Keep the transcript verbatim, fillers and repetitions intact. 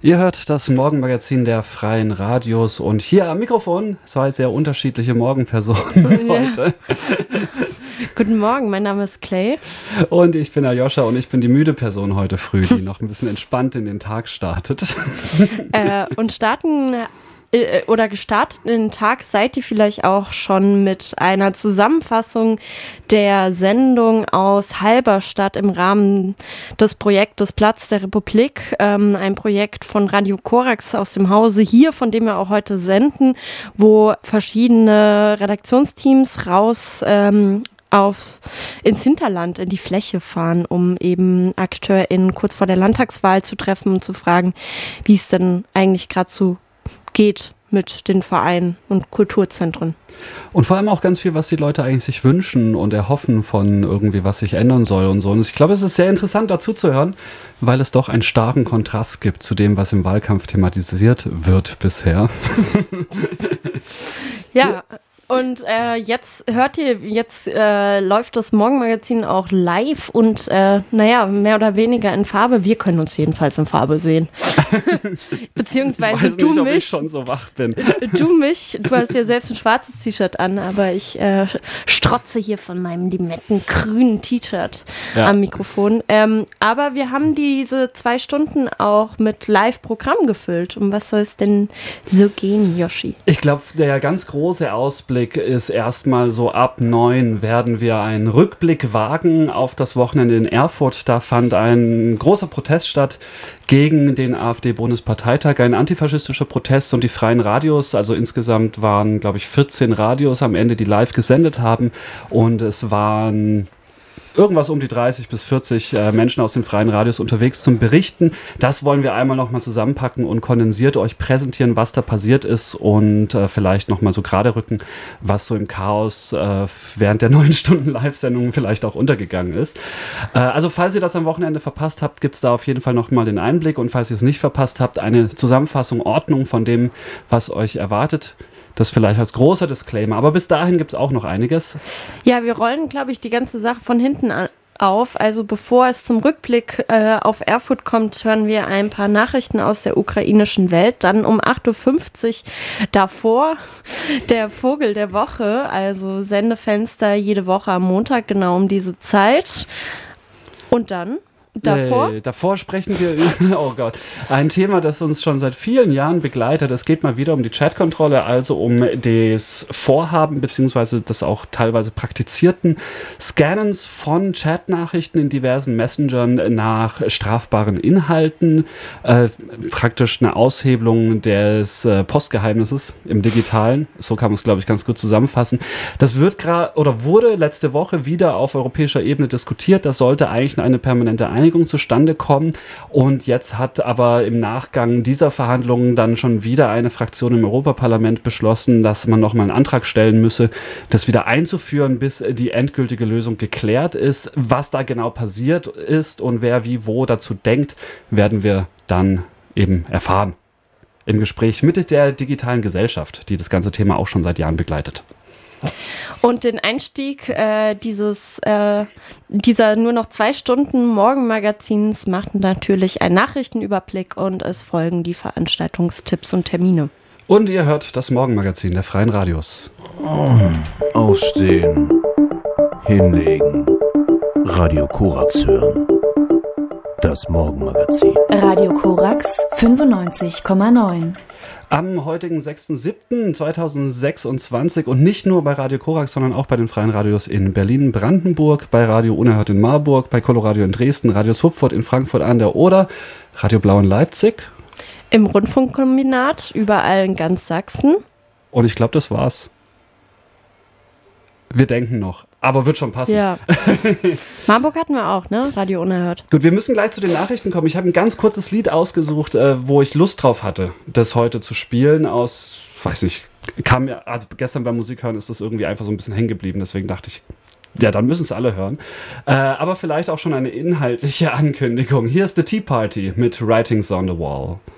Ihr hört das Morgenmagazin der Freien Radios und hier am Mikrofon zwei sehr unterschiedliche Morgenpersonen Ja. heute. Guten Morgen, mein Name ist Clay. Und ich bin Aljoscha und ich bin die müde Person heute früh, die noch ein bisschen entspannt in den Tag startet. Äh, und starten äh, oder gestartet in den Tag seid ihr vielleicht auch schon mit einer Zusammenfassung der Sendung aus Halberstadt im Rahmen des Projektes Platz der Republik. Ähm, ein Projekt von Radio Korax aus dem Hause hier, von dem wir auch heute senden, wo verschiedene Redaktionsteams raus ähm, auf, ins Hinterland, in die Fläche fahren, um eben AkteurInnen kurz vor der Landtagswahl zu treffen und zu fragen, wie es denn eigentlich gerade so geht mit den Vereinen und Kulturzentren. Und vor allem auch ganz viel, was die Leute eigentlich sich wünschen und erhoffen von irgendwie, was sich ändern soll und so. Und ich glaube, es ist sehr interessant dazu zu hören, weil es doch einen starken Kontrast gibt zu dem, was im Wahlkampf thematisiert wird bisher. Ja. Und äh, jetzt hört ihr, jetzt äh, läuft das Morgenmagazin auch live und äh, naja, mehr oder weniger in Farbe. Wir können uns jedenfalls in Farbe sehen. Beziehungsweise ich weiß du nicht, mich. ob ich schon so wach bin. Du mich, du hast ja selbst ein schwarzes T-Shirt an, aber ich äh, strotze hier von meinem limettengrünen T-Shirt Ja. am Mikrofon. Ähm, aber wir haben diese zwei Stunden auch mit Live-Programm gefüllt. Um was soll es denn so gehen, Yoshi? Ich glaube, der ganz große Ausblick ist erstmal so, ab neun werden wir einen Rückblick wagen auf das Wochenende in Erfurt. Da fand ein großer Protest statt gegen den AfD-Bundesparteitag, ein antifaschistischer Protest, und die Freien Radios, also insgesamt waren, glaube ich, vierzehn Radios am Ende, die live gesendet haben, und es waren irgendwas um die dreißig bis vierzig äh, Menschen aus den Freien Radios unterwegs zum Berichten. Das wollen wir einmal nochmal zusammenpacken und kondensiert euch präsentieren, was da passiert ist, und äh, vielleicht nochmal so gerade rücken, was so im Chaos äh, während der neun Stunden Live-Sendung vielleicht auch untergegangen ist. Äh, also falls ihr das am Wochenende verpasst habt, gibt es da auf jeden Fall nochmal den Einblick, und falls ihr es nicht verpasst habt, eine Zusammenfassung, Ordnung von dem, was euch erwartet. Das vielleicht als großer Disclaimer. Aber bis dahin gibt es auch noch einiges. Ja, wir rollen, glaube ich, die ganze Sache von hinten an auf. Also bevor es zum Rückblick äh, auf Erfurt kommt, hören wir ein paar Nachrichten aus der ukrainischen Welt. Dann um acht Uhr fünfzig davor der Vogel der Woche, also Sendefenster jede Woche am Montag, genau um diese Zeit. Und dann davor? Äh, davor sprechen wir über, oh Gott, ein Thema, das uns schon seit vielen Jahren begleitet. Es geht mal wieder um die Chatkontrolle, also um das Vorhaben, beziehungsweise das auch teilweise praktizierten Scannens von Chatnachrichten in diversen Messengern nach strafbaren Inhalten. Äh, praktisch eine Aushebelung des äh, Postgeheimnisses im Digitalen. So kann man es, glaube ich, ganz gut zusammenfassen. Das wird gerade oder wurde letzte Woche wieder auf europäischer Ebene diskutiert. Das sollte eigentlich eine permanente Einigung zustande kommen, und jetzt hat aber im Nachgang dieser Verhandlungen dann schon wieder eine Fraktion im Europaparlament beschlossen, dass man nochmal einen Antrag stellen müsse, das wieder einzuführen, bis die endgültige Lösung geklärt ist. Was da genau passiert ist und wer wie wo dazu denkt, werden wir dann eben erfahren im Gespräch mit der digitalen Gesellschaft, die das ganze Thema auch schon seit Jahren begleitet. Und den Einstieg äh, dieses, äh, dieser nur noch zwei Stunden Morgenmagazins macht natürlich ein Nachrichtenüberblick, und es folgen die Veranstaltungstipps und Termine. Und ihr hört das Morgenmagazin der Freien Radios. Aufstehen, hinlegen, Radio Korax hören. Das Morgenmagazin. Radio Korax fünfundneunzig Komma neun. Am heutigen sechster siebter zweitausendsechsundzwanzig, und nicht nur bei Radio Korax, sondern auch bei den Freien Radios in Berlin, Brandenburg, bei Radio Unerhört in Marburg, bei Coloradio in Dresden, Radio Swupfurt in Frankfurt an der Oder, Radio Blau in Leipzig. Im Rundfunkkombinat, überall in ganz Sachsen. Und ich glaube, das war's. Wir denken noch, aber wird schon passen. Ja. Marburg hatten wir auch, ne? Radio Unerhört. Gut, wir müssen gleich zu den Nachrichten kommen. Ich habe ein ganz kurzes Lied ausgesucht, äh, wo ich Lust drauf hatte, das heute zu spielen. Aus, weiß nicht, kam mir, also gestern beim Musikhören ist das irgendwie einfach so ein bisschen hängen geblieben. Deswegen dachte ich, ja, dann müssen es alle hören. Äh, aber vielleicht auch schon eine inhaltliche Ankündigung. Hier ist The Tea Party mit Writings on the Wall.